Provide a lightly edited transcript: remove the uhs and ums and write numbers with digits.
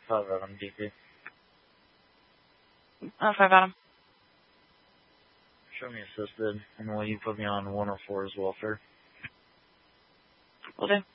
5 Adam DP. 5 Adam. Show me assisted, and will you put me on 104 as welfare? Will do.